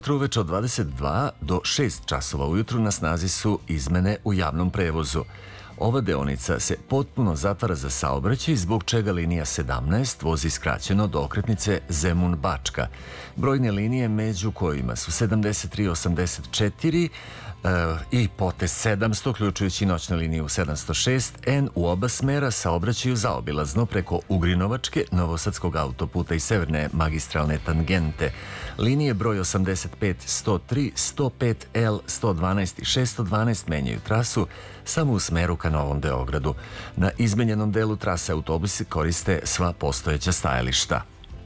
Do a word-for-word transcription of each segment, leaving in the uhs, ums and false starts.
Uveče od dvadeset dva do šest časova ujutru na snazi su izmene u javnom prevozu. Ova deonica se potpuno zatvara za saobraćaj, zbog čega linija sedamnaest vozi skraćeno do okretnice Zemun-Bačka. Brojne linije, među kojima su sedamdeset tri osamdeset četiri e, i Potez sedamsto, uključujući noćnu liniju sedamsto šest N, u oba smera saobraćaju zaobilazno preko Ugrinovačke, Novosadskog autoputa i severne magistralne tangente. Linije broj osamdeset pet sto tri, sto pet L, sto dvanaest i šesto dvanaest menjaju trasu samo u smeru ka Novom Beogradu. Na izmenjenom delu trase autobusi koriste sva postojeća stajališta.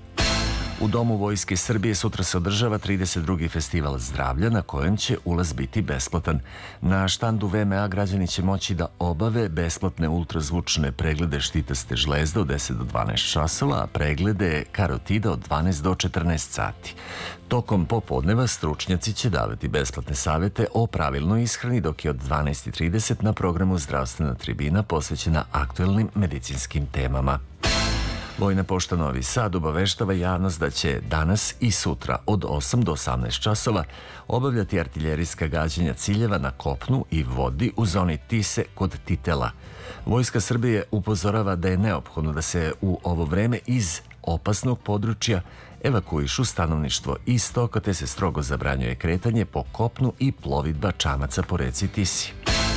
U Domu Vojske Srbije sutra se održava trideset drugi festival zdravlja, na kojem će ulaz biti besplatan. Na štandu V M A građani će moći da obave besplatne ultrazvučne preglede štitaste žlezde od deset do dvanaest časova, a preglede karotida od dvanaest do četrnaest sati. Tokom popodneva stručnjaci će davati besplatne savete o pravilnoj ishrani, dok je od dvanaest i trideset na programu zdravstvena tribina posvećena aktuelnim medicinskim temama. Vojna pošta Novi Sad obaveštava javnost da će danas i sutra od osam do osamnaest časova obavljati artiljerijska gađanja ciljeva na kopnu i vodi u zoni Tise kod Titela. Vojska Srbije upozorava da je neophodno da se u ovo vreme iz opasnog područja evakuišu stanovništvo i stoka, te se strogo zabranjuje kretanje po kopnu i plovidba čamaca po reci Tisi.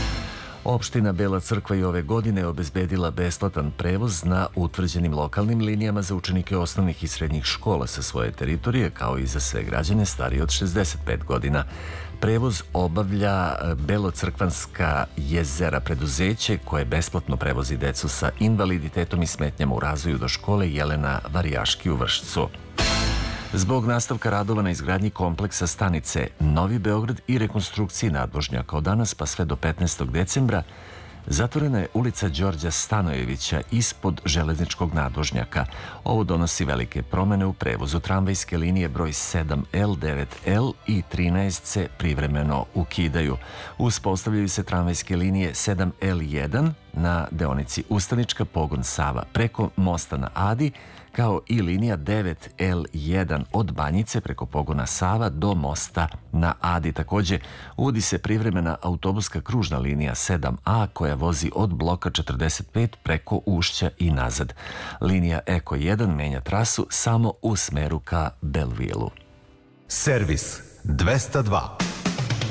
Opština Bela Crkva i ove godine obezbedila besplatan prevoz na utvrđenim lokalnim linijama za učenike osnovnih i srednjih škola sa svoje teritorije, kao i za sve građane starije od šezdeset pet godina. Prevoz obavlja Belocrkvanska jezera preduzeće, koje besplatno prevozi decu sa invaliditetom i smetnjama u razvoju do škole Jelena Varijaški u Vršcu. Zbog nastavka radova na izgradnji kompleksa stanice Novi Beograd i rekonstrukciji nadvožnjaka od danas pa sve do petnaestog decembra, zatvorena je ulica Đorđa Stanojevića ispod železničkog nadvožnjaka. Ovo donosi velike promene u prevozu. Tramvajske linije broj sedam L, devet L i trinaest se privremeno ukidaju. Uspostavljaju se tramvajske linije sedam L jedan na deonici Ustanička, pogon Sava preko mosta na Adi, kao i linija devet L jedan od Banjice preko pogona Sava do mosta na Adi. Takođe, uvodi se privremena autobuska kružna linija sedam A koja vozi od bloka četrdeset pet preko Ušća i nazad. Linija Eko jedan menja trasu samo u smeru ka Belvilu. Servis dvesta dva.